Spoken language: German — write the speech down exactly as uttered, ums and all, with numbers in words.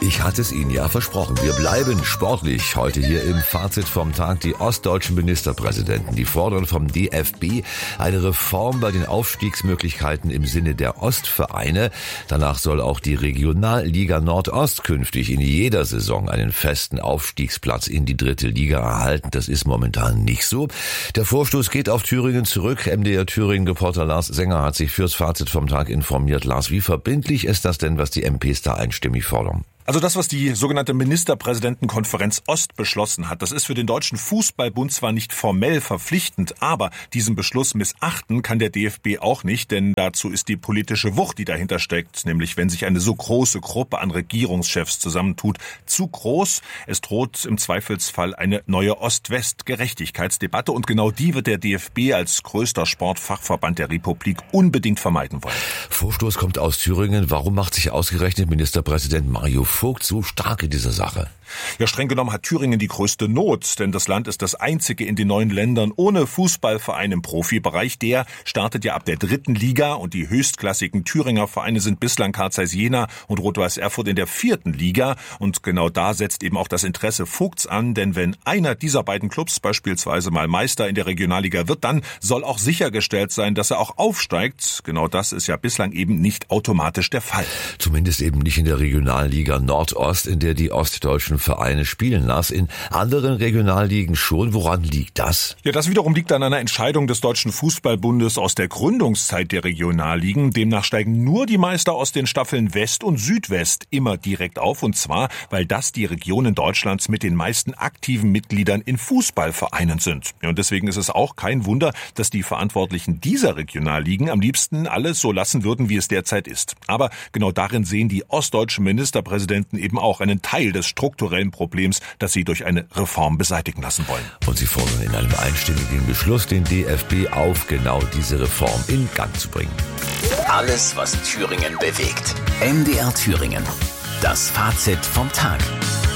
Ich hatte es Ihnen ja versprochen. Wir bleiben sportlich. Heute hier im Fazit vom Tag die ostdeutschen Ministerpräsidenten. Die fordern vom D F B eine Reform bei den Aufstiegsmöglichkeiten im Sinne der Ostvereine. Danach soll auch die Regionalliga Nordost künftig in jeder Saison einen festen Aufstiegsplatz in die dritte Liga erhalten. Das ist momentan nicht so. Der Vorstoß geht auf Thüringen zurück. M D R Thüringen-Reporter Lars Sänger hat sich fürs Fazit vom Tag informiert. Lars, wie verbindlich ist das denn, was die M Ps da einstimmig fordern? Also das, was die sogenannte Ministerpräsidentenkonferenz Ost beschlossen hat, das ist für den Deutschen Fußballbund zwar nicht formell verpflichtend, aber diesen Beschluss missachten kann der D F B auch nicht, denn dazu ist die politische Wucht, die dahinter steckt, nämlich wenn sich eine so große Gruppe an Regierungschefs zusammentut, zu groß. Es droht im Zweifelsfall eine neue Ost-West-Gerechtigkeitsdebatte und genau die wird der D F B als größter Sportfachverband der Republik unbedingt vermeiden wollen. Vorstoß kommt aus Thüringen. Warum macht sich ausgerechnet Ministerpräsident Mario Vogt so stark in dieser Sache? Ja, streng genommen hat Thüringen die größte Not, denn das Land ist das einzige in den neuen Ländern ohne Fußballverein im Profibereich. Der startet ja ab der dritten Liga und die höchstklassigen Thüringer Vereine sind bislang Carl Zeiss Jena und Rot-Weiß Erfurt in der vierten Liga. Und genau da setzt eben auch das Interesse Vogts an, denn wenn einer dieser beiden Clubs beispielsweise mal Meister in der Regionalliga wird, dann soll auch sichergestellt sein, dass er auch aufsteigt. Genau das ist ja bislang eben nicht automatisch der Fall. Zumindest eben nicht in der Regionalliga Nordost, in der die ostdeutschen Vereine spielen lassen. In anderen Regionalligen schon. Woran liegt das? Ja, das wiederum liegt an einer Entscheidung des Deutschen Fußballbundes aus der Gründungszeit der Regionalligen. Demnach steigen nur die Meister aus den Staffeln West und Südwest immer direkt auf. Und zwar, weil das die Regionen Deutschlands mit den meisten aktiven Mitgliedern in Fußballvereinen sind. Ja, und deswegen ist es auch kein Wunder, dass die Verantwortlichen dieser Regionalligen am liebsten alles so lassen würden, wie es derzeit ist. Aber genau darin sehen die ostdeutschen Ministerpräsidenten eben auch einen Teil des strukturellen Problems, das sie durch eine Reform beseitigen lassen wollen. Und sie fordern in einem einstimmigen Beschluss den D F B auf, genau diese Reform in Gang zu bringen. Alles, was Thüringen bewegt. M D R Thüringen. Das Fazit vom Tag.